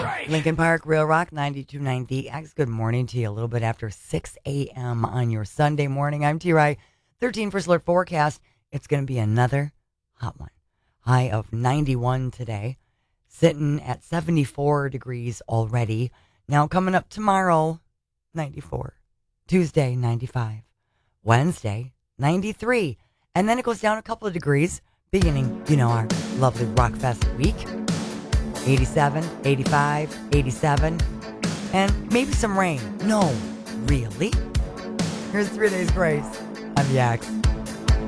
Lincoln Park, Real Rock, 92.9 The X. Good morning to you. A little bit after 6 a.m. on your Sunday morning. I'm T-Ry. 13 First Alert forecast. It's going to be another hot one. High of 91 today. Sitting at 74 degrees already. Now coming up tomorrow, 94. Tuesday, 95. Wednesday, 93. And then it goes down a couple of degrees beginning, our lovely Rockfest week. 87, 85, 87, and maybe some rain. No, really? Here's 3 days grace. I'm Yak.